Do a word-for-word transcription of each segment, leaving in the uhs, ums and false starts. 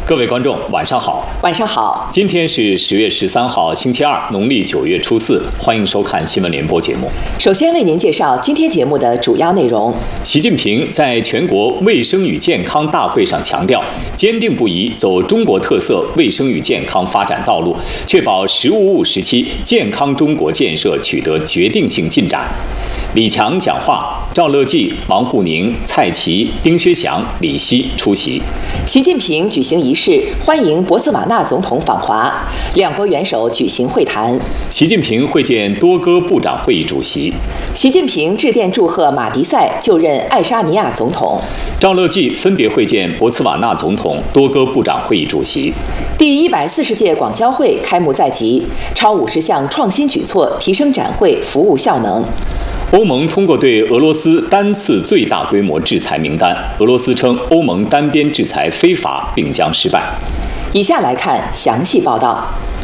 各位观众，晚上好。 晚上好。 今天是十月十三号，星期二，农历九月初四。欢迎收看新闻联播节目。 首先为您介绍今天节目的主要内容。 习近平在全国卫生与健康大会上强调，坚定不移走中国特色卫生与健康发展道路，确保“十五五”时期健康中国建设取得决定性进展。李强讲话，赵乐际、王沪宁、蔡奇、丁薛祥、李希出席。 习近平举行仪式，欢迎博茨瓦纳总统访华，两国元首举行会谈。 习近平会见多哥部长会议主席。 习近平致电祝贺马迪塞就任爱沙尼亚总统。 赵乐际分别会见博茨瓦纳总统、多哥部长会议主席。 第一百四十届广交会开幕在即，超五十项创新举措提升展会服务效能。 欧盟通过对俄罗斯单次最大规模制裁名单，俄罗斯称欧盟单边制裁非法并将失败。 以下来看详细报道。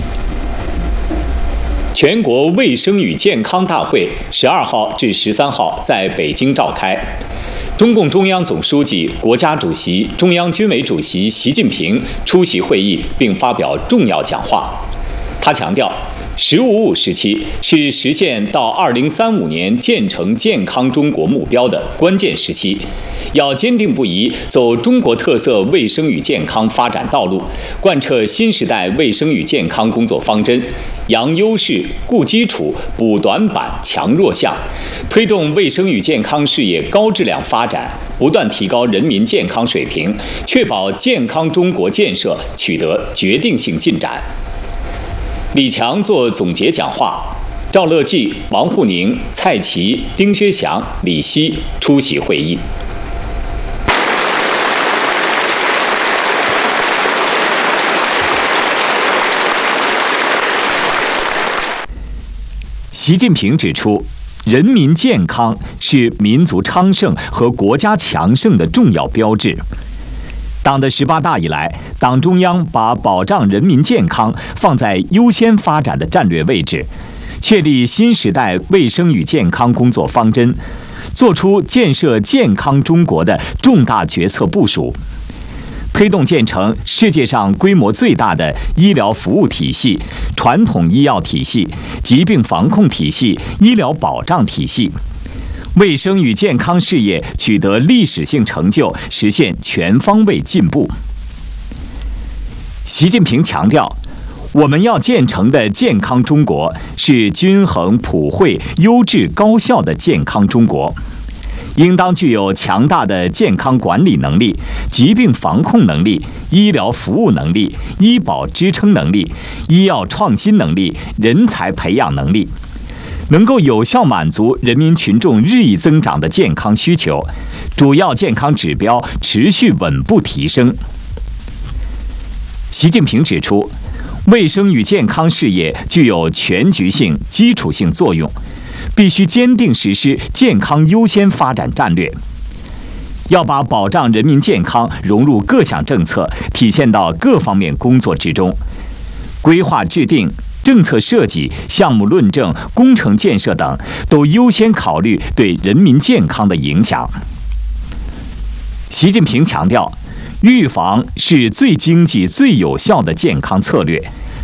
全国卫生与健康大会十二号至十三号在北京召开，中共中央总书记、国家主席、中央军委主席习近平出席会议并发表重要讲话。他强调，十五五时期是实现到二零三五年建成健康中国目标的关键时期，要坚定不移走中国特色卫生与健康发展道路，贯彻新时代卫生与健康工作方针，扬优势、固基础、补短板、强弱项，推动卫生与健康事业高质量发展，不断提高人民健康水平，确保健康中国建设取得决定性进展。李强作总结讲话，赵乐际、王沪宁、蔡奇、丁薛祥、李希出席会议。习近平指出，人民健康是民族昌盛和国家强盛的重要标志。党的十八大以来，党中央把保障人民健康放在优先发展的战略位置，确立新时代卫生与健康工作方针，作出建设健康中国的重大决策部署，推动建成世界上规模最大的医疗服务体系、传统医药体系、疾病防控体系、医疗保障体系。卫生与健康事业取得历史性成就，实现全方位进步。习近平强调，我们要建成的健康中国是均衡、普惠、优质、高效的健康中国，应当具有强大的健康管理能力、疾病防控能力、医疗服务能力、医保支撑能力、医药创新能力、人才培养能力，能够有效满足人民群众日益增长的健康需求，主要健康指标持续稳步提升。习近平指出，卫生与健康事业具有全局性、基础性作用，必须坚定实施健康优先发展战略，要把保障人民健康融入各项政策，体现到各方面工作之中，规划制定、政策设计、项目论证、工程建设等都优先考虑对人民健康的影响。习近平强调，预防是最经济、最有效的健康策略，